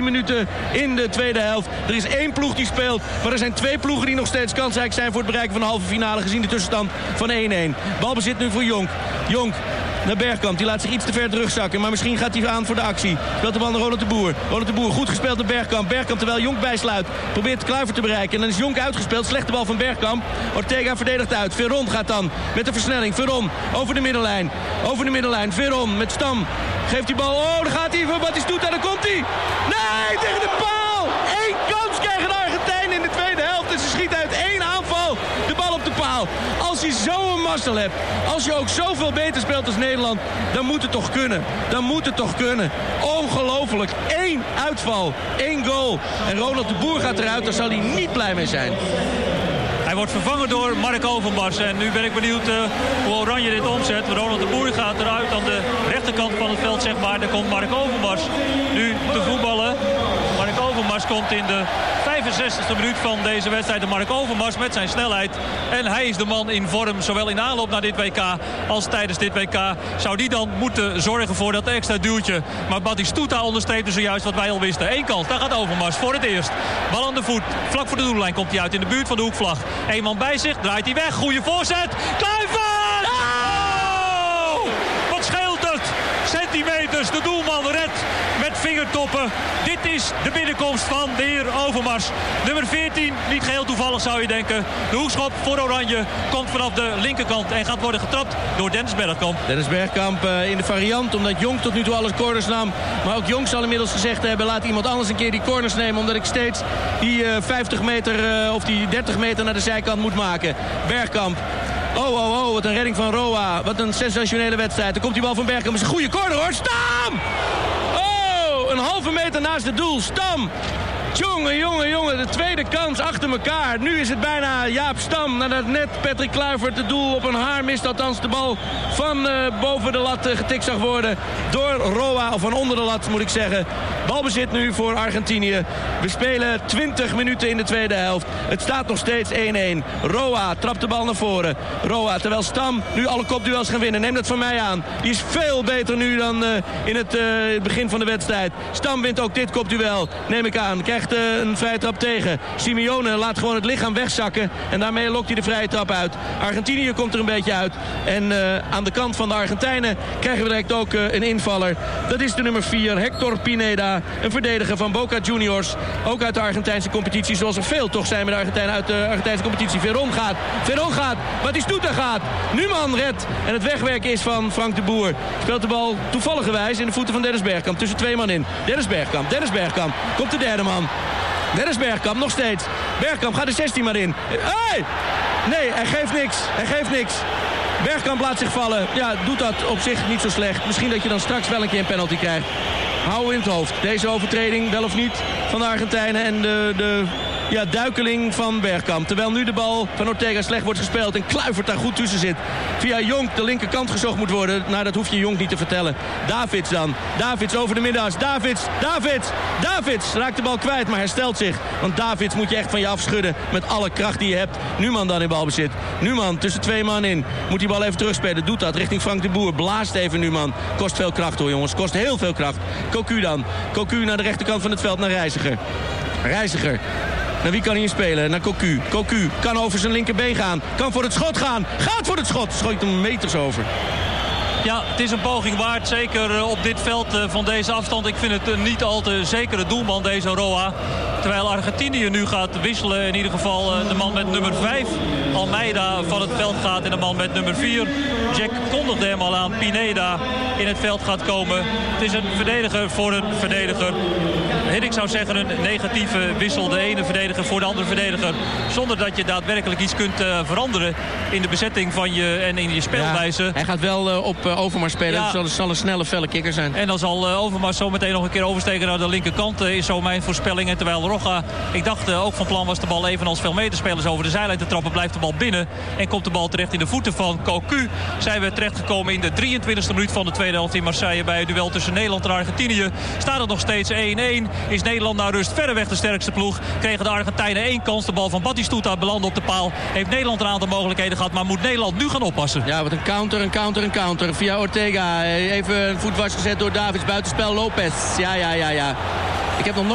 minuten in de tweede helft. Er is 1 ploeg die speelt, maar er zijn 2 ploegen die nog steeds kansrijk zijn voor het bereiken van de halve finale, gezien de tussenstand van 1-1. Balbezit nu voor Jonk. Jonk naar Bergkamp, die laat zich iets te ver terugzakken, maar misschien gaat hij aan voor de actie. Speelt de bal naar Ronald de Boer. Ronald de Boer, goed gespeeld door Bergkamp. Bergkamp terwijl Jonk bijsluit, probeert Kluivert te bereiken. En dan is Jonk uitgespeeld, slechte bal van Bergkamp. Ortega verdedigt uit. Veron gaat dan met de versnelling. Veron over de middenlijn. Over de middenlijn. Veron met Stam. Geeft die bal. Oh, daar gaat hij voor Batistuta. Daar komt hij. Nee, tegen de paal. 1 kans krijgen de Argentijnen in de tweede helft. En ze schiet uit 1 aanval de bal op de paal. Als je zo'n mazzel hebt, als je ook zoveel beter speelt als Nederland, dan moet het toch kunnen. Dan moet het toch kunnen. Ongelooflijk. 1 uitval. 1 goal. En Ronald de Boer gaat eruit. Daar zal hij niet blij mee zijn. Hij wordt vervangen door Mark Overmars. En nu ben ik benieuwd hoe Oranje dit omzet. Ronald de Boer gaat eruit aan de rechterkant van het veld, zeg maar. Daar komt Mark Overmars nu te voetballen. Mark Overmars komt in de 65e minuut van deze wedstrijd. De Mark Overmars met zijn snelheid. En hij is de man in vorm, zowel in aanloop naar dit WK als tijdens dit WK. Zou die dan moeten zorgen voor dat extra duwtje. Maar Batistuta onderstreepte zojuist wat wij al wisten. 1 kans, daar gaat Overmars voor het eerst. Bal aan de voet, vlak voor de doellijn komt hij uit in de buurt van de hoekvlag. 1 man bij zich, draait hij weg, goede voorzet. Kluivert! Oh! Wat scheelt het? Centimeters, de doelman redt met vingertoppen. Dit is de binnenkomst van de heer Overmars. Nummer 14, niet geheel toevallig zou je denken. De hoekschop voor Oranje komt vanaf de linkerkant en gaat worden getrapt door Dennis Bergkamp. Dennis Bergkamp in de variant, omdat Jonk tot nu toe alle corners nam. Maar ook Jonk zal inmiddels gezegd hebben, laat iemand anders een keer die corners nemen, omdat ik steeds die 50 meter of die 30 meter naar de zijkant moet maken. Bergkamp. Oh, wat een redding van Roa. Wat een sensationele wedstrijd. Dan komt die bal van Bergkamp. Dat is een goede corner hoor. Stam! Oh, een halve meter naast het doel. Stam! Jongen, de tweede kans achter elkaar. Nu is het bijna Jaap Stam. Nadat net Patrick Kluivert het doel op een haar mist. Althans de bal van boven de lat getikt zag worden. Door Roa, of van onder de lat moet ik zeggen. Balbezit nu voor Argentinië. We spelen 20 minuten in de tweede helft. Het staat nog steeds 1-1. Roa trapt de bal naar voren. Roa, terwijl Stam nu alle kopduels gaan winnen. Neem dat van mij aan. Die is veel beter nu dan in het begin van de wedstrijd. Stam wint ook dit kopduel. Neem ik aan. Krijgt een vrije trap tegen. Simeone laat gewoon het lichaam wegzakken. En daarmee lokt hij de vrije trap uit. Argentinië komt er een beetje uit. En aan de kant van de Argentijnen krijgen we direct ook een invaller. Dat is de nummer 4, Hector Pineda. Een verdediger van Boca Juniors. Ook uit de Argentijnse competitie. Zoals er veel toch zijn met de Argentijnen uit de Argentijnse competitie. Veron gaat. Batistuta gaat. Numan redt. En het wegwerken is van Frank de Boer. Speelt de bal toevalligerwijs in de voeten van Dennis Bergkamp. Tussen 2 man in. Dennis Bergkamp. Komt de derde man. Dennis Bergkamp nog steeds. Bergkamp gaat de 16 maar in. Hey! Nee, hij geeft niks. Bergkamp laat zich vallen. Ja, doet dat op zich niet zo slecht. Misschien dat je dan straks wel een keer een penalty krijgt. Hou in het hoofd. Deze overtreding, wel of niet, van de Argentijnen. En de duikeling van Bergkamp. Terwijl nu de bal van Ortega slecht wordt gespeeld. En Kluivert daar goed tussen zit. Via Jonk de linkerkant gezocht moet worden. Nou, dat hoef je Jonk niet te vertellen. Davids dan. Davids over de middenas. Davids raakt de bal kwijt, maar herstelt zich. Want Davids moet je echt van je afschudden met alle kracht die je hebt. Numan dan in balbezit. Numan tussen 2 man in. Moet die bal even terugspelen. Doet dat richting Frank de Boer. Blaast even Numan. Kost veel kracht hoor jongens. Kost heel veel kracht. Cocu dan. Cocu naar de rechterkant van het veld naar Reiziger. Naar wie kan hij spelen? Naar Cocu. Cocu kan over zijn linkerbeen gaan. Kan voor het schot gaan. Gaat voor het schot. Schooit hem meters over. Ja, het is een poging waard. Zeker op dit veld van deze afstand. Ik vind het een niet al te zekere doelman, deze Roa. Terwijl Argentinië nu gaat wisselen. In ieder geval de man met nummer 5, Almeida, van het veld gaat. En de man met nummer 4, Jack kondigde hem al aan, Pineda, in het veld gaat komen. Het is een verdediger voor een verdediger. Ik zou zeggen een negatieve wissel. De ene verdediger voor de andere verdediger. Zonder dat je daadwerkelijk iets kunt veranderen in de bezetting van je en in je speelwijze. Ja, hij gaat wel op Overmars spelen. Ja. Dus dat zal een snelle, felle kikker zijn. En dan zal Overmars zo meteen nog een keer oversteken naar de linkerkant. Is zo mijn voorspelling. En terwijl Rocha, ik dacht ook van plan was de bal evenals veel meterspelers over de zijlijn te trappen. Blijft de bal binnen. En komt de bal terecht in de voeten van Cocu. Zijn we terechtgekomen in de 23e minuut van de tweede helft in Marseille. Bij het duel tussen Nederland en Argentinië. Staat het nog steeds 1-1. Is Nederland naar rust verreweg de sterkste ploeg. Kregen de Argentijnen 1 kans. De bal van Batistuta belandde op de paal. Heeft Nederland een aantal mogelijkheden gehad. Maar moet Nederland nu gaan oppassen. Ja, wat een counter. Via Ortega. Even een voet was gezet door Davids. Buitenspel Lopez. Ja. Ik heb nog